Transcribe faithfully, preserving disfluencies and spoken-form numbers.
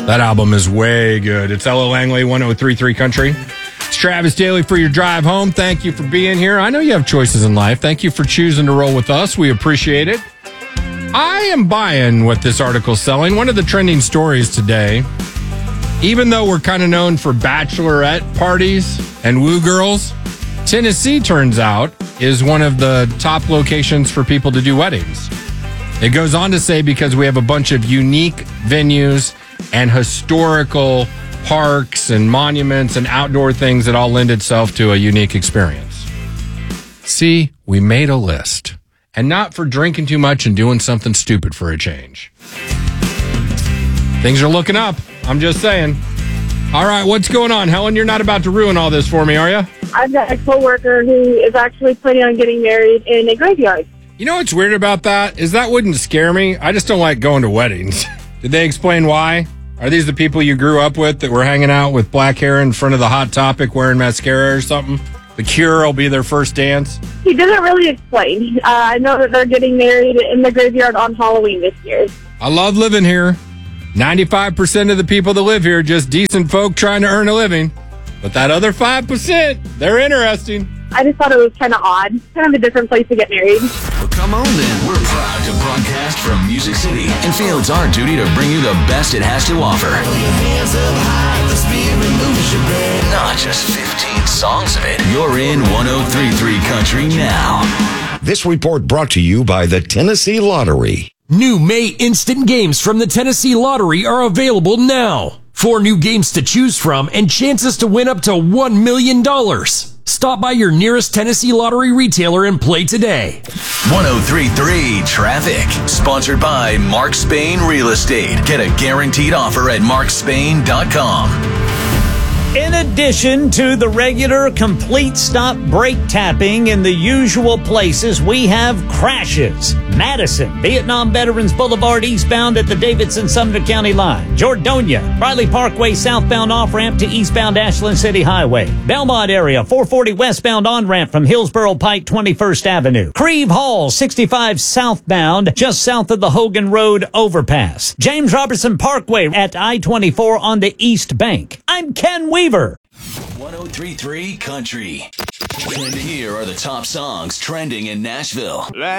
That album is way good. It's Ella Langley, one oh three point three Country. It's Travis Daly for your drive home. Thank you for being here. I know you have choices in life. Thank you for choosing to roll with us. We appreciate it. I am buying what this article's selling. One of the trending stories today, even though we're kind of known for bachelorette parties and woo girls, Tennessee, turns out, is one of the top locations for people to do weddings. It goes on to say because we have a bunch of unique venues and historical parks and monuments and outdoor things that all lend itself to a unique experience. See, we made a list. And not for drinking too much and doing something stupid for a change. Things are looking up. I'm just saying. All right, what's going on? Helen, you're not about to ruin all this for me, are you? I've got a coworker who is actually planning on getting married in a graveyard. You know what's weird about that? Is that wouldn't scare me. I just don't like going to weddings. Did they explain why? Are these the people you grew up with that were hanging out with black hair in front of the Hot Topic wearing mascara or something? The Cure will be their first dance? He didn't really explain. Uh, I know that they're getting married in the graveyard on Halloween this year. I love living here. ninety-five percent of the people that live here are just decent folk trying to earn a living. But that other five percent, they're interesting. I just thought it was kind of odd. Kind of a different place to get married. Well, come on then. We're proud to broadcast from Music City and feel it's our duty to bring you the best it has to offer. Not just fifteen songs of it. You're in one oh three point three Country now. This report brought to you by the Tennessee Lottery. New May Instant Games from the Tennessee Lottery are available now. Four new games to choose from and chances to win up to one million dollars. Stop by your nearest Tennessee Lottery retailer and play today. one oh three point three Traffic. Sponsored by Mark Spain Real Estate. Get a guaranteed offer at mark spain dot com. In addition to the regular complete stop brake tapping in the usual places, we have crashes. Madison, Vietnam Veterans Boulevard eastbound at the Davidson-Sumner County line. Jordonia, Riley Parkway southbound off-ramp to eastbound Ashland City Highway. Belmont area, four forty westbound on-ramp from Hillsboro Pike, twenty-first Avenue. Creve Hall, sixty-five southbound, just south of the Hogan Road overpass. James Robertson Parkway at I twenty-four on the East Bank. I'm Ken Weaver. one oh three point three Country. And here are the top songs trending in Nashville.